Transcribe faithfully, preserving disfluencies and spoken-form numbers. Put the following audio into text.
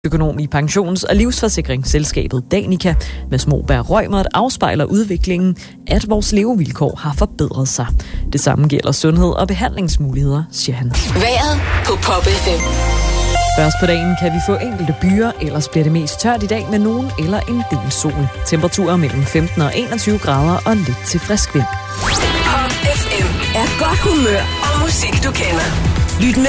Økonom i pensions- og livsforsikringsselskabet Danica med Småberg Reumert afspejler udviklingen, at vores levevilkår har forbedret sig. Det samme gælder sundhed og behandlingsmuligheder, siger han. Vejret på Pop F M. Først på dagen kan vi få enkelte byer, ellers bliver det mest tørt i dag med nogen eller en del sol. Temperaturer mellem femten og enogtyve grader og lidt til frisk vind. Pop F M er godt humør og musik, du kender. Lyt med